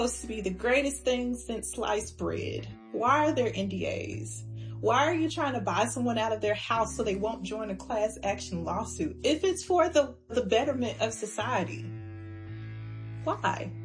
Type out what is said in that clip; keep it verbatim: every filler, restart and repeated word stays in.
Supposed to be the greatest thing since sliced bread. Why are there N D As? Why are you trying to buy someone out of their house so they won't join a class action lawsuit? If it's for the, the betterment of society, why?